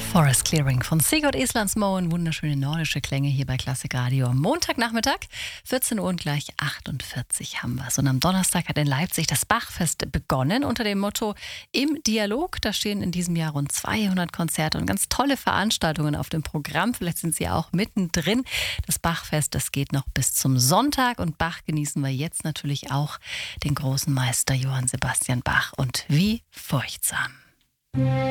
Forest Clearing von Sigurd Islandsmoen. Wunderschöne nordische Klänge hier bei Klassik Radio. Montagnachmittag, 14 Uhr und gleich 48 haben wir es. Und am Donnerstag hat in Leipzig das Bachfest begonnen unter dem Motto Im Dialog. Da stehen in diesem Jahr rund 200 Konzerte und ganz tolle Veranstaltungen auf dem Programm. Vielleicht sind Sie ja auch mittendrin. Das Bachfest, das geht noch bis zum Sonntag. Und Bach genießen wir jetzt natürlich auch, den großen Meister Johann Sebastian Bach. Und wie furchtsam.